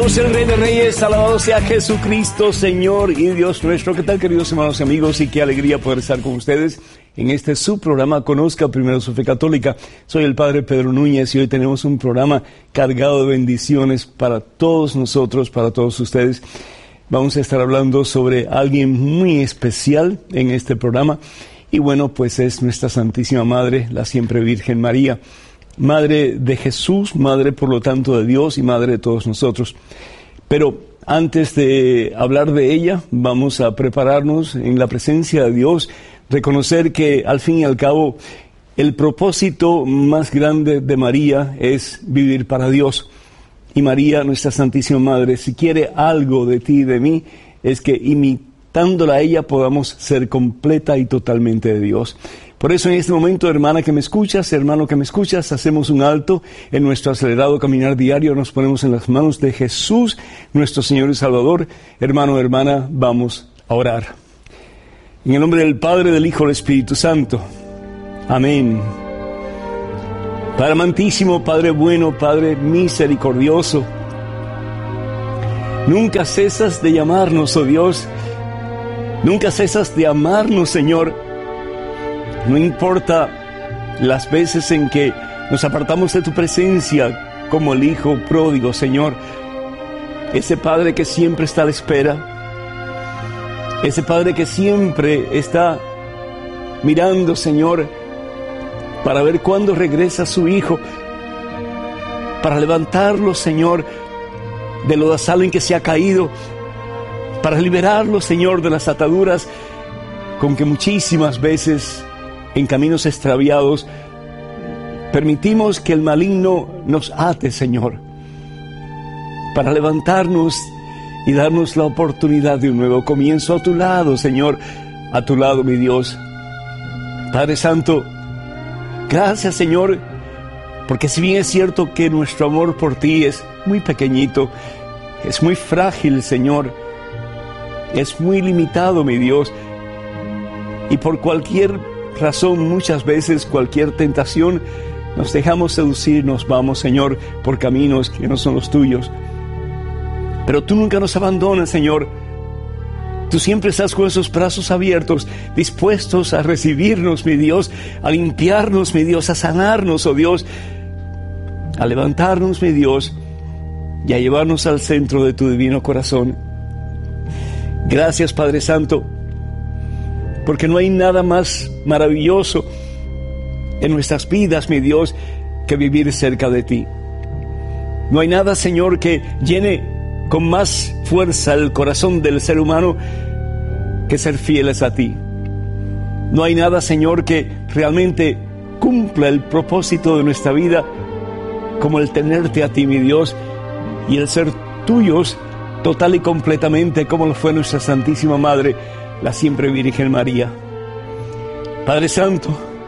Alabado sea el Rey de Reyes, alabado sea Jesucristo, Señor y Dios nuestro. ¿Qué tal, queridos hermanos y amigos? Y qué alegría poder estar con ustedes en este su programa Conozca Primero su Fe Católica. Soy el Padre Pedro Núñez y hoy tenemos un programa cargado de bendiciones para todos nosotros, para todos ustedes. Vamos a estar hablando sobre alguien muy especial en este programa y bueno, pues es nuestra Santísima Madre, la Siempre Virgen María. Madre de Jesús, madre por lo tanto de Dios y madre de todos nosotros. Pero antes de hablar de ella, vamos a prepararnos en la presencia de Dios, reconocer que al fin y al cabo el propósito más grande de María es vivir para Dios. Y María, nuestra Santísima Madre, si quiere algo de ti y de mí, es que imitándola a ella podamos ser completa y totalmente de Dios. Por eso en este momento, hermana que me escuchas, hermano que me escuchas, hacemos un alto en nuestro acelerado caminar diario, nos ponemos en las manos de Jesús, nuestro Señor y Salvador. Hermano, hermana, vamos a orar. En el nombre del Padre, del Hijo y del Espíritu Santo. Amén. Padre amantísimo, Padre bueno, Padre misericordioso, nunca cesas de llamarnos, oh Dios, nunca cesas de amarnos, Señor. No importa las veces en que nos apartamos de tu presencia como el Hijo pródigo, Señor. Ese Padre que siempre está a la espera. Ese Padre que siempre está mirando, Señor, para ver cuándo regresa su Hijo. Para levantarlo, Señor, de lo lodazal en que se ha caído. Para liberarlo, Señor, de las ataduras con que muchísimas veces en caminos extraviados permitimos que el maligno nos ate, Señor, para levantarnos y darnos la oportunidad de un nuevo comienzo a tu lado, Señor, a tu lado, mi Dios. Padre Santo, gracias, Señor, porque si bien es cierto que nuestro amor por ti es muy pequeñito, es muy frágil, Señor, es muy limitado, mi Dios, y por cualquier razón, muchas veces, cualquier tentación, nos dejamos seducir, nos vamos, Señor, por caminos que no son los tuyos. Pero tú nunca nos abandonas, Señor. Tú siempre estás con esos brazos abiertos, dispuestos a recibirnos, mi Dios, a limpiarnos, mi Dios, a sanarnos, oh Dios, a levantarnos, mi Dios, y a llevarnos al centro de tu divino corazón. Gracias, Padre Santo, porque no hay nada más maravilloso en nuestras vidas, mi Dios, que vivir cerca de ti. No hay nada, Señor, que llene con más fuerza el corazón del ser humano que ser fieles a ti. No hay nada, Señor, que realmente cumpla el propósito de nuestra vida como el tenerte a ti, mi Dios, y el ser tuyos total y completamente, como lo fue nuestra Santísima Madre, la Siempre Virgen María. Padre Santo,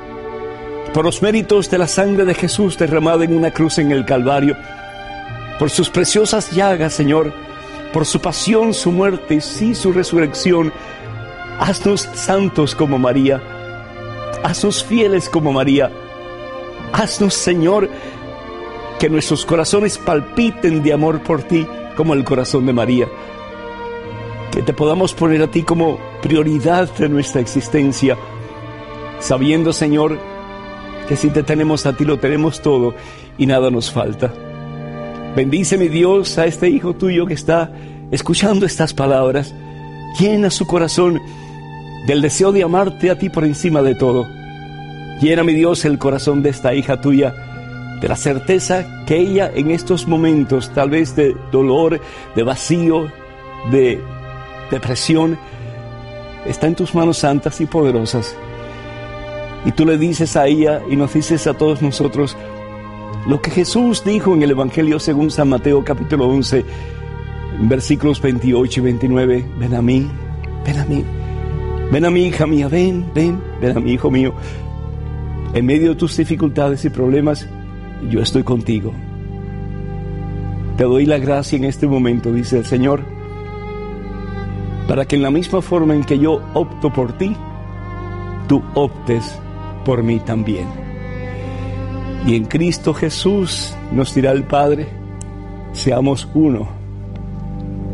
por los méritos de la sangre de Jesús derramada en una cruz en el Calvario, por sus preciosas llagas, Señor, por su pasión, su muerte y sí, su resurrección, haznos santos como María, haznos fieles como María, haznos, Señor, que nuestros corazones palpiten de amor por ti como el corazón de María. Que te podamos poner a ti como prioridad de nuestra existencia, sabiendo, Señor, que si te tenemos a ti lo tenemos todo y nada nos falta. Bendice, mi Dios, a este hijo tuyo que está escuchando estas palabras. Llena su corazón del deseo de amarte a ti por encima de todo. Llena, mi Dios, el corazón de esta hija tuya de la certeza que ella en estos momentos, tal vez de dolor, de vacío, de depresión, está en tus manos santas y poderosas. Y tú le dices a ella y nos dices a todos nosotros lo que Jesús dijo en el Evangelio según San Mateo capítulo 11, versículos 28 y 29. Ven a mí, ven a mí, ven a mí, hija mía, ven a mí, hijo mío. En medio de tus dificultades y problemas, yo estoy contigo. Te doy la gracia en este momento, dice el Señor, para que en la misma forma en que yo opto por ti, tú optes por mí también. Y en Cristo Jesús nos dirá el Padre, seamos uno,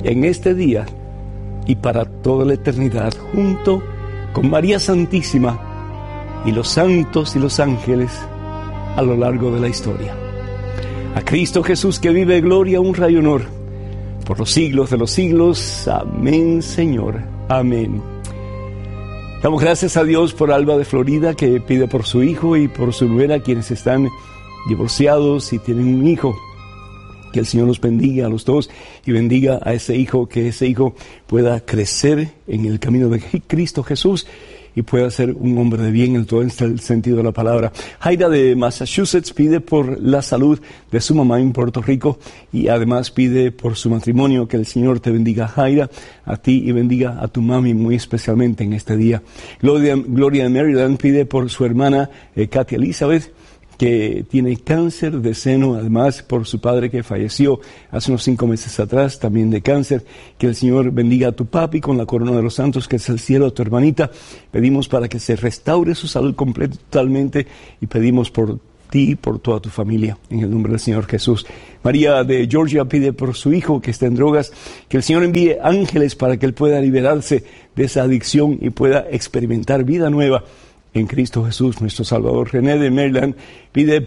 en este día y para toda la eternidad, junto con María Santísima y los santos y los ángeles a lo largo de la historia. A Cristo Jesús, que vive, gloria, honra y honor por los siglos de los siglos. Amén, Señor. Amén. Damos gracias a Dios por Alba de Florida, que pide por su hijo y por su nuera, quienes están divorciados y tienen un hijo. Que el Señor los bendiga a los dos y bendiga a ese hijo, que ese hijo pueda crecer en el camino de Cristo Jesús y pueda ser un hombre de bien en todo el sentido de la palabra. Jaira de Massachusetts pide por la salud de su mamá en Puerto Rico y además pide por su matrimonio. Que el Señor te bendiga, Jaira, a ti, y bendiga a tu mami muy especialmente en este día. Gloria de Maryland pide por su hermana Katia Elizabeth, que tiene cáncer de seno, además por su padre que falleció hace unos 5 meses atrás, también de cáncer. Que el Señor bendiga a tu papi con la corona de los santos, que es el cielo, a tu hermanita. Pedimos para que se restaure su salud completa totalmente y pedimos por ti y por toda tu familia, en el nombre del Señor Jesús. María de Georgia pide por su hijo que está en drogas, que el Señor envíe ángeles para que él pueda liberarse de esa adicción y pueda experimentar vida nueva en Cristo Jesús, nuestro Salvador. René de Maryland pide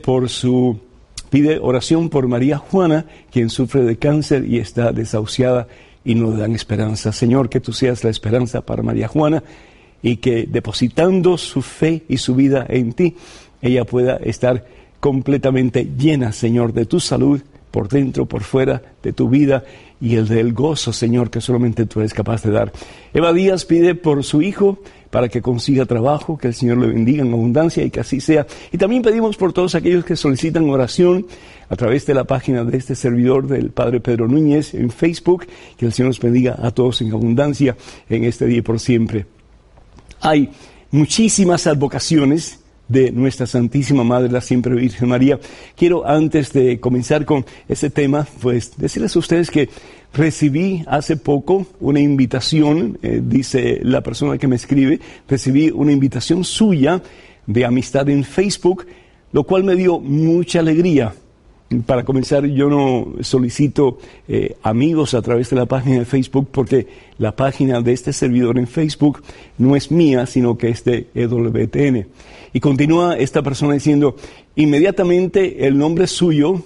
oración por María Juana, quien sufre de cáncer y está desahuciada y no le dan esperanza. Señor, que tú seas la esperanza para María Juana y que, depositando su fe y su vida en ti, ella pueda estar completamente llena, Señor, de tu salud, por dentro, por fuera, de tu vida y el del gozo, Señor, que solamente tú eres capaz de dar. Eva Díaz pide por su hijo para que consiga trabajo, que el Señor le bendiga en abundancia y que así sea. Y también pedimos por todos aquellos que solicitan oración a través de la página de este servidor, del Padre Pedro Núñez, en Facebook, que el Señor nos bendiga a todos en abundancia en este día y por siempre. Hay muchísimas advocaciones de nuestra Santísima Madre, la Siempre Virgen María. Quiero, antes de comenzar con ese tema, pues decirles a ustedes que recibí hace poco una invitación, dice la persona que me escribe, recibí una invitación suya de amistad en Facebook, lo cual me dio mucha alegría. Para comenzar, yo no solicito amigos a través de la página de Facebook, porque la página de este servidor en Facebook no es mía, sino que es de EWTN. Y continúa esta persona diciendo: inmediatamente en nombre suyo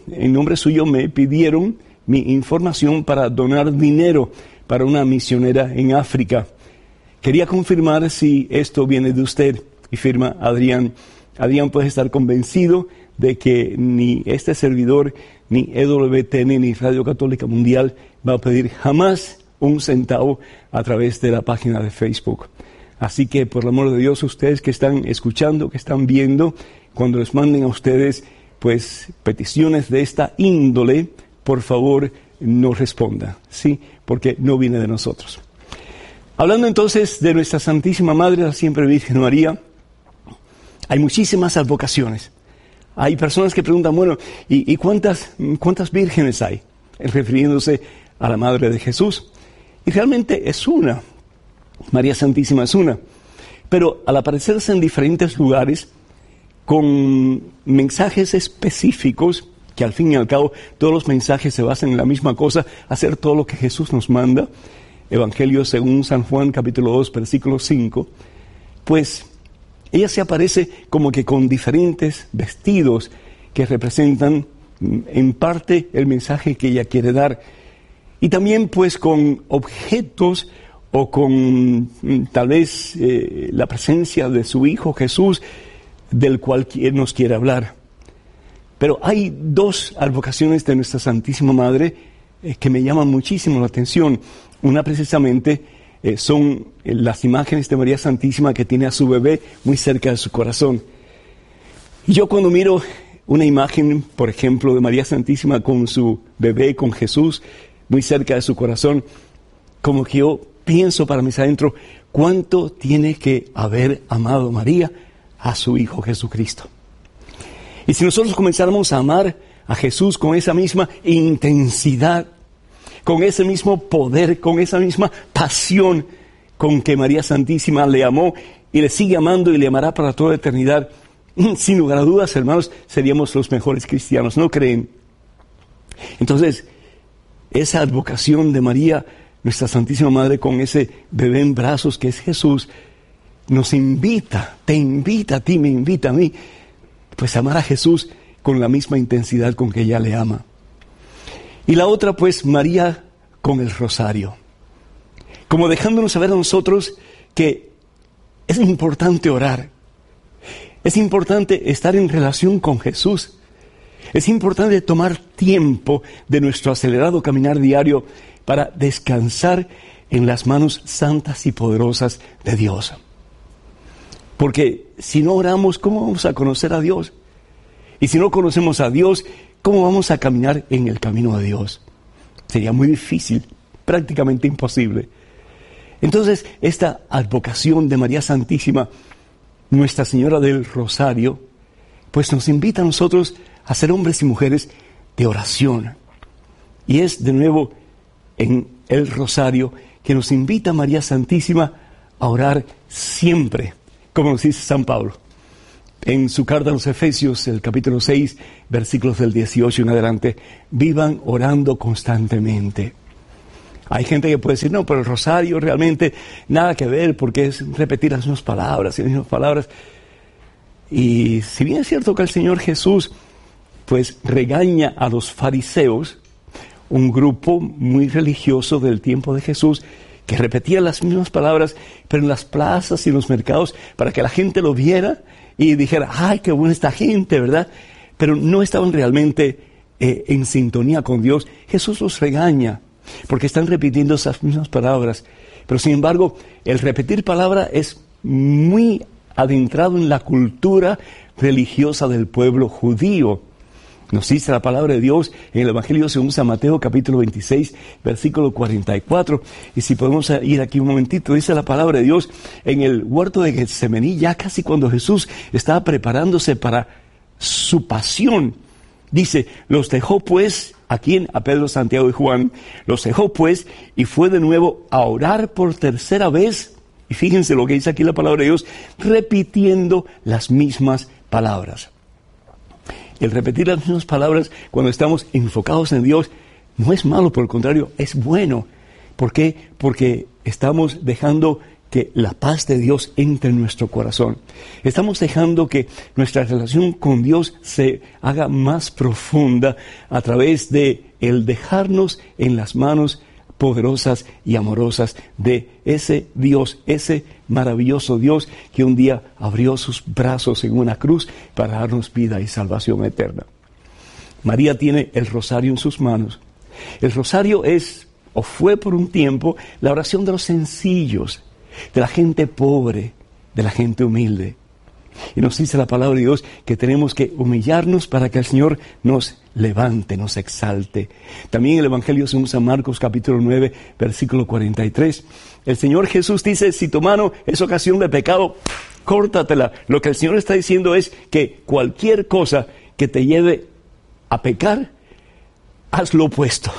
me pidieron mi información para donar dinero para una misionera en África. Quería confirmar si esto viene de usted. Y firma Adrián. Adrián puede estar convencido de que ni este servidor, ni EWTN, ni Radio Católica Mundial va a pedir jamás un centavo a través de la página de Facebook. Así que, por el amor de Dios, ustedes que están escuchando, que están viendo, cuando les manden a ustedes pues peticiones de esta índole, por favor, no responda, ¿sí? Porque no viene de nosotros. Hablando entonces de nuestra Santísima Madre, la Siempre Virgen María, hay muchísimas advocaciones. Hay personas que preguntan, bueno, ¿y cuántas vírgenes hay? Refiriéndose a la Madre de Jesús. Y realmente es una. María Santísima es una. Pero al aparecerse en diferentes lugares, con mensajes específicos, que al fin y al cabo todos los mensajes se basan en la misma cosa, hacer todo lo que Jesús nos manda, Evangelio según San Juan, capítulo 2, versículo 5, pues ella se aparece como que con diferentes vestidos que representan en parte el mensaje que ella quiere dar. Y también pues con objetos o con tal vez la presencia de su Hijo Jesús, del cual nos quiere hablar. Pero hay 2 advocaciones de nuestra Santísima Madre que me llaman muchísimo la atención. Una precisamente son las imágenes de María Santísima, que tiene a su bebé muy cerca de su corazón. Y yo cuando miro una imagen, por ejemplo, de María Santísima con su bebé, con Jesús, muy cerca de su corazón, como que yo pienso para mis adentro, ¿cuánto tiene que haber amado María a su Hijo Jesucristo? Y si nosotros comenzáramos a amar a Jesús con esa misma intensidad, con ese mismo poder, con esa misma pasión con que María Santísima le amó y le sigue amando y le amará para toda eternidad, sin lugar a dudas, hermanos, seríamos los mejores cristianos, ¿no creen? Entonces, esa advocación de María, nuestra Santísima Madre, con ese bebé en brazos que es Jesús, nos invita, te invita a ti, me invita a mí, pues a amar a Jesús con la misma intensidad con que ella le ama. Y la otra, pues, María con el rosario, como dejándonos saber a nosotros que es importante orar, es importante estar en relación con Jesús, es importante tomar tiempo de nuestro acelerado caminar diario para descansar en las manos santas y poderosas de Dios. Porque si no oramos, ¿cómo vamos a conocer a Dios? Y si no conocemos a Dios, ¿cómo vamos a caminar en el camino de Dios? Sería muy difícil, prácticamente imposible. Entonces, esta advocación de María Santísima, Nuestra Señora del Rosario, pues nos invita a nosotros a ser hombres y mujeres de oración. Y es de nuevo en el Rosario que nos invita María Santísima a orar siempre, como nos dice San Pablo. En su carta a los Efesios, el capítulo 6, versículos del 18 en adelante, vivan orando constantemente. Hay gente que puede decir, no, pero el rosario realmente nada que ver, porque es repetir las mismas palabras y las mismas palabras. Y si bien es cierto que el Señor Jesús, pues regaña a los fariseos, un grupo muy religioso del tiempo de Jesús, que repetía las mismas palabras, pero en las plazas y en los mercados, para que la gente lo viera y dijera, ¡ay, qué buena esta gente!, ¿verdad? Pero no estaban realmente en sintonía con Dios. Jesús los regaña, porque están repitiendo esas mismas palabras. Pero sin embargo, el repetir palabra es muy adentrado en la cultura religiosa del pueblo judío. Nos dice la palabra de Dios en el Evangelio según San Mateo, capítulo 26, versículo 44. Y si podemos ir aquí un momentito, dice la palabra de Dios en el huerto de Getsemaní, ya casi cuando Jesús estaba preparándose para su pasión. Dice, los dejó pues, ¿a quién? A Pedro, Santiago y Juan. Los dejó pues y fue de nuevo a orar por tercera vez. Y fíjense lo que dice aquí la palabra de Dios, repitiendo las mismas palabras. El repetir las mismas palabras cuando estamos enfocados en Dios no es malo, por el contrario, es bueno. ¿Por qué? Porque estamos dejando que la paz de Dios entre en nuestro corazón. Estamos dejando que nuestra relación con Dios se haga más profunda a través de el dejarnos en las manos poderosas y amorosas de ese Dios, ese maravilloso Dios que un día abrió sus brazos en una cruz para darnos vida y salvación eterna. María tiene el rosario en sus manos. El rosario es, o fue por un tiempo, la oración de los sencillos, de la gente pobre, de la gente humilde. Y nos dice la palabra de Dios que tenemos que humillarnos para que el Señor nos levante, nos exalte. También en el Evangelio según San Marcos, capítulo 9, versículo 43, el Señor Jesús dice, si tu mano es ocasión de pecado, córtatela. Lo que el Señor está diciendo es que cualquier cosa que te lleve a pecar, haz lo opuesto.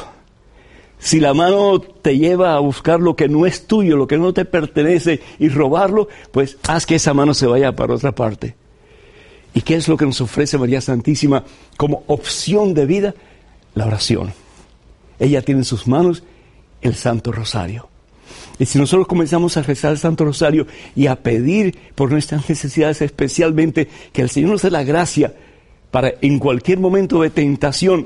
Si la mano te lleva a buscar lo que no es tuyo, lo que no te pertenece y robarlo, pues haz que esa mano se vaya para otra parte. ¿Y qué es lo que nos ofrece María Santísima como opción de vida? La oración. Ella tiene en sus manos el Santo Rosario. Y si nosotros comenzamos a rezar el Santo Rosario y a pedir por nuestras necesidades, especialmente que el Señor nos dé la gracia para en cualquier momento de tentación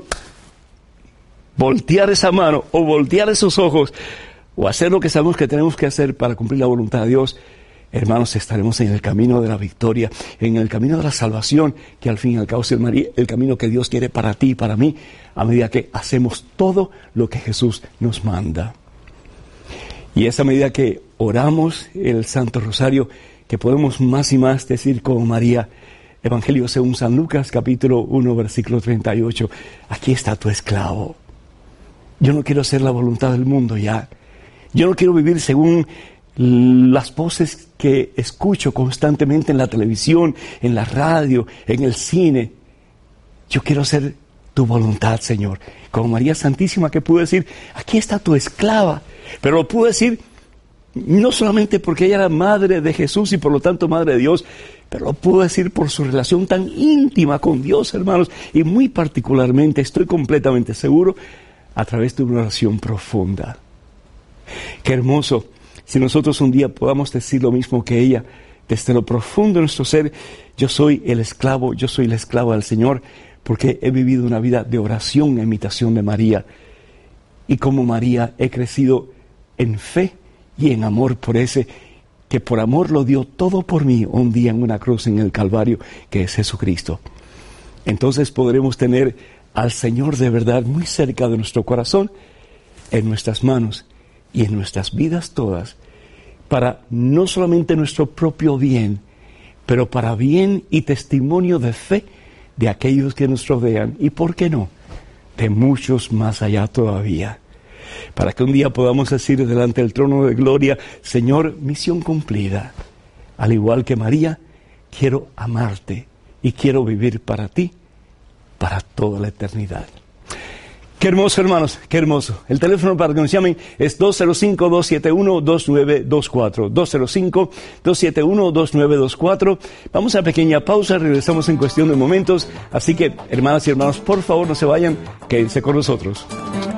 voltear esa mano o voltear esos ojos o hacer lo que sabemos que tenemos que hacer para cumplir la voluntad de Dios, hermanos, estaremos en el camino de la victoria, en el camino de la salvación, que al fin y al cabo es el camino que Dios quiere para ti y para mí, a medida que hacemos todo lo que Jesús nos manda. Y esa medida que oramos el Santo Rosario, que podemos más y más decir como María, Evangelio según San Lucas, capítulo 1, versículo 38, aquí está tu esclavo. Yo no quiero hacer la voluntad del mundo ya. Yo no quiero vivir según las voces que escucho constantemente en la televisión, en la radio, en el cine. Yo quiero hacer tu voluntad, Señor. Como María Santísima, que pudo decir, aquí está tu esclava. Pero lo pudo decir no solamente porque ella era madre de Jesús y por lo tanto madre de Dios, pero lo pudo decir por su relación tan íntima con Dios, hermanos. Y muy particularmente, estoy completamente seguro, a través de una oración profunda. Qué hermoso si nosotros un día podamos decir lo mismo que ella, desde lo profundo de nuestro ser: yo soy la esclava del Señor, porque he vivido una vida de oración, en imitación de María. Y como María he crecido en fe y en amor por ese que por amor lo dio todo por mí un día en una cruz en el Calvario, que es Jesucristo. Entonces podremos tener al Señor de verdad muy cerca de nuestro corazón, en nuestras manos y en nuestras vidas todas, para no solamente nuestro propio bien, pero para bien y testimonio de fe de aquellos que nos rodean, y por qué no, de muchos más allá todavía, para que un día podamos decir delante del trono de gloria: Señor, misión cumplida. Al igual que María, quiero amarte y quiero vivir para ti, para toda la eternidad. Qué hermoso, hermanos, qué hermoso. El teléfono para que nos llamen es 205-271-2924. 205-271-2924. Vamos a pequeña pausa, regresamos en cuestión de momentos. Así que, hermanas y hermanos, por favor no se vayan, quédense con nosotros.